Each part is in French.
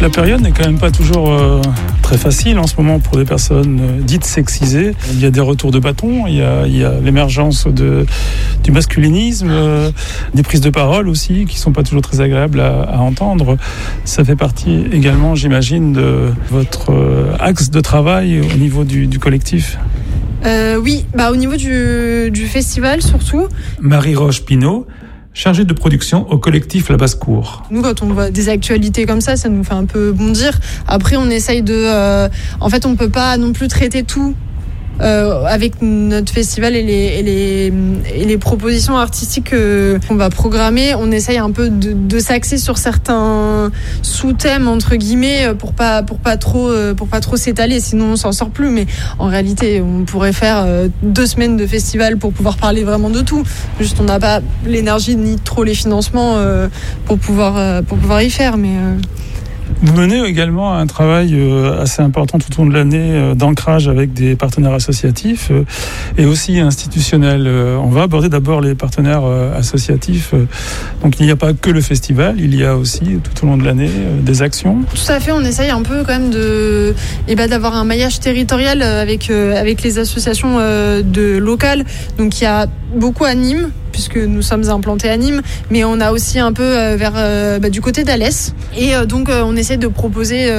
La période n'est quand même pas toujours très facile en ce moment pour des personnes dites sexisées. Il y a des retours de bâton, il y a l'émergence du masculinisme, des prises de parole aussi qui sont pas toujours très agréables à entendre. Ça fait partie également, j'imagine, de votre axe de travail au niveau du collectif. Oui, au niveau du festival surtout. Marie Roche-Pinault, chargée de production au collectif La Basse-Cour. Nous, quand on voit des actualités comme ça nous fait un peu bondir. Après, on essaye en fait, on peut pas non plus traiter tout. Avec notre festival et les propositions artistiques qu'on va programmer, on essaye un peu de s'axer sur certains sous-thèmes entre guillemets pour pas trop s'étaler, sinon on s'en sort plus. Mais en réalité, on pourrait faire 2 semaines de festival pour pouvoir parler vraiment de tout. Juste, on n'a pas l'énergie ni trop les financements pour pouvoir y faire. Mais vous menez également un travail assez important tout au long de l'année d'ancrage avec des partenaires associatifs et aussi institutionnels. On va aborder d'abord les partenaires associatifs. Donc il n'y a pas que le festival, il y a aussi tout au long de l'année des actions. Tout à fait, on essaye un peu quand même d'avoir un maillage territorial avec les associations locales. Donc il y a beaucoup à Nîmes, puisque nous sommes implantés à Nîmes, mais on a aussi un peu vers du côté d'Alès. Et donc on essaie de proposer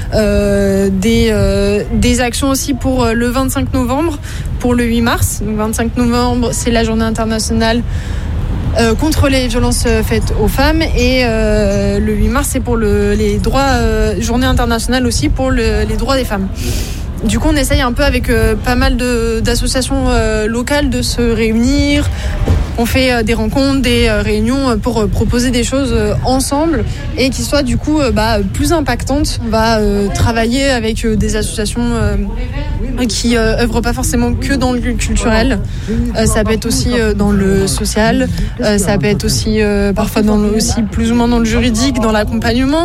des actions aussi pour le 25 novembre, pour le 8 mars. Donc 25 novembre, c'est la journée internationale contre les violences faites aux femmes, et le 8 mars, c'est pour les droits, journée internationale aussi pour les droits des femmes. Du coup, on essaye un peu avec pas mal d'associations locales de se réunir. On fait des rencontres, des réunions pour proposer des choses ensemble et qui soient du coup plus impactantes. On va travailler avec des associations qui œuvrent pas forcément que dans le culturel. Ça peut être aussi dans le social. Ça peut être aussi parfois aussi plus ou moins dans le juridique, dans l'accompagnement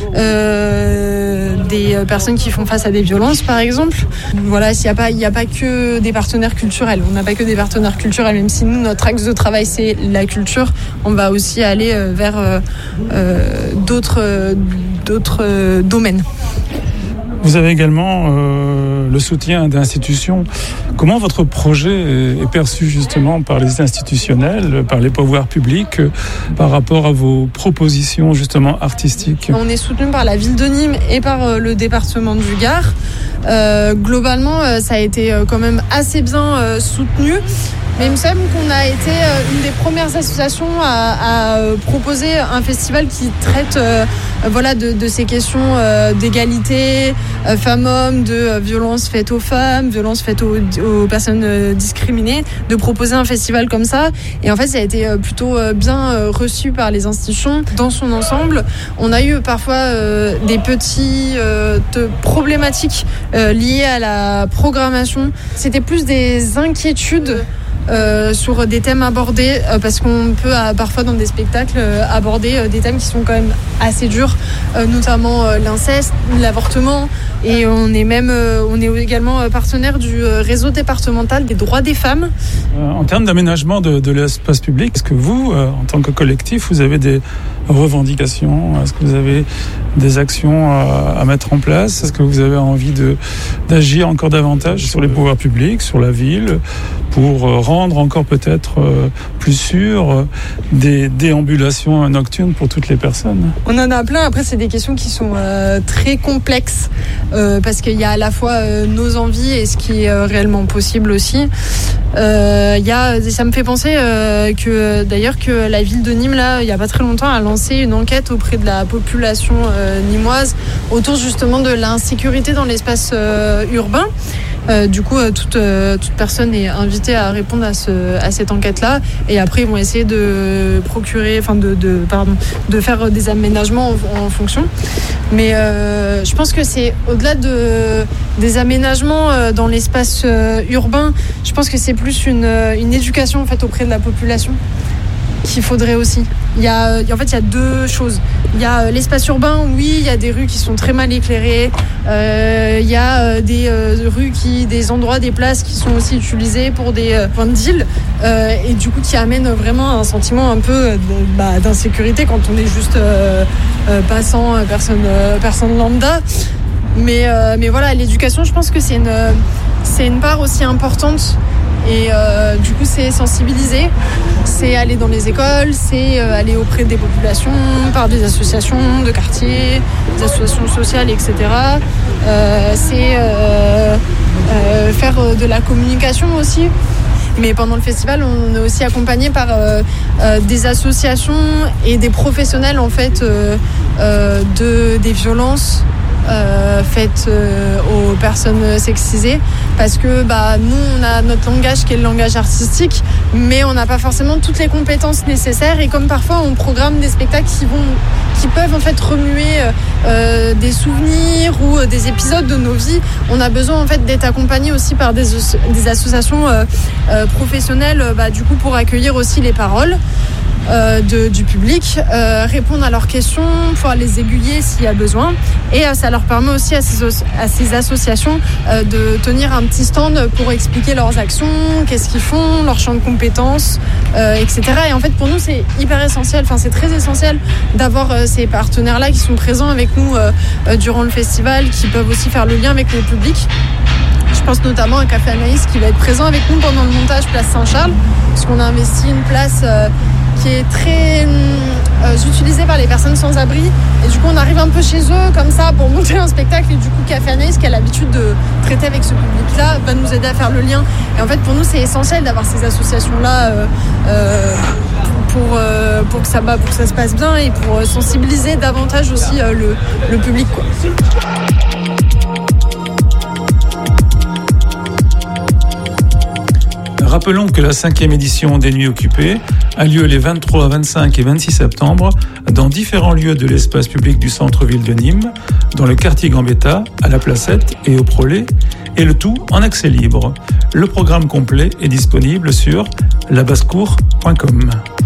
des personnes qui font face à des violences, par exemple. Voilà, il n'y a pas que des partenaires culturels. On n'a pas que des partenaires culturels, même si nous, notre axe de travail, c'est la culture. On va aussi aller vers d'autres domaines. Vous avez également le soutien d'institutions. Comment votre projet est perçu justement par les institutionnels, par les pouvoirs publics, par rapport à vos propositions justement artistiques ? On est soutenu par la ville de Nîmes et par le département du Gard. Globalement, ça a été quand même assez bien soutenu. Mais il me semble qu'on a été une des premières associations à proposer un festival qui traite de ces questions d'égalité, femmes-hommes, de violences faites aux femmes, violences faites aux personnes discriminées, de proposer un festival comme ça. Et en fait, ça a été plutôt bien reçu par les institutions dans son ensemble. On a eu parfois des petites problématiques liées à la programmation. C'était plus des inquiétudes sur des thèmes abordés, parce qu'on peut parfois dans des spectacles aborder des thèmes qui sont quand même assez durs, notamment l'inceste, l'avortement, et on est également partenaire du réseau départemental des droits des femmes. En termes d'aménagement de l'espace public, est-ce que vous, en tant que collectif, vous avez des revendications ? Est-ce que vous avez des actions à mettre en place ? Est-ce que vous avez envie d'agir encore davantage sur les pouvoirs publics, sur la ville, pour rendre encore peut-être plus sûr des déambulations nocturnes pour toutes les personnes ? On en a plein. Après, c'est des questions qui sont très complexes parce qu'il y a à la fois nos envies et ce qui est réellement possible aussi. Ça me fait penser que la ville de Nîmes, là, il n'y a pas très longtemps, a lancé une enquête auprès de la population nîmoise autour justement de l'insécurité dans l'espace urbain. Du coup, toute personne est invitée à répondre à cette enquête-là, et après ils vont essayer de faire des aménagements en fonction. Mais je pense que c'est au-delà des aménagements dans l'espace urbain. Je pense que c'est plus une éducation en fait auprès de la population qu'il faudrait aussi. il y a 2 choses. Il y a l'espace urbain, oui, il y a des rues qui sont très mal éclairées. Il y a des rues des endroits, des places qui sont aussi utilisés pour des points de deal. Et du coup, qui amènent vraiment un sentiment un peu d'insécurité quand on est juste passant, personne lambda. Mais voilà, l'éducation, je pense que c'est une part aussi importante. Et du coup, c'est sensibiliser, c'est aller dans les écoles, c'est aller auprès des populations, par des associations de quartier, des associations sociales, etc. C'est faire de la communication aussi. Mais pendant le festival, on est aussi accompagné par des associations et des professionnels en fait des violences faites aux personnes sexisées, parce que nous on a notre langage qui est le langage artistique, mais on n'a pas forcément toutes les compétences nécessaires, et comme parfois on programme des spectacles qui peuvent en fait remuer des souvenirs ou des épisodes de nos vies, on a besoin en fait d'être accompagné aussi par des associations professionnelles du coup pour accueillir aussi les paroles du public, répondre à leurs questions, pouvoir les aiguiller s'il y a besoin, et ça leur permet aussi à ces associations de tenir un petit stand pour expliquer leurs actions, qu'est-ce qu'ils font, leur champ de compétences, etc. Et en fait pour nous c'est hyper essentiel, c'est très essentiel d'avoir ces partenaires-là qui sont présents avec nous durant le festival, qui peuvent aussi faire le lien avec le public. Je pense notamment à Café Anaïs qui va être présent avec nous pendant le montage Place Saint-Charles, parce qu'on a investi une place qui est très utilisée par les personnes sans abri, et du coup on arrive un peu chez eux comme ça pour monter un spectacle, et du coup Café Anaïs, qui a l'habitude de traiter avec ce public-là, va nous aider à faire le lien. Et en fait pour nous c'est essentiel d'avoir ces associations-là pour que ça se passe bien, et pour sensibiliser davantage aussi le public, quoi. Rappelons que la 5e édition des Nuits Occupées a lieu les 23, 25 et 26 septembre dans différents lieux de l'espace public du centre-ville de Nîmes, dans le quartier Gambetta, à la Placette et au Prolet, et le tout en accès libre. Le programme complet est disponible sur labassecour.com.